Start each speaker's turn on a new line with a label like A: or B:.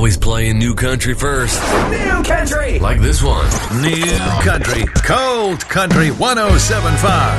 A: always playing new country first.
B: New country!
A: Like this one.
C: New country, cold country 107.5.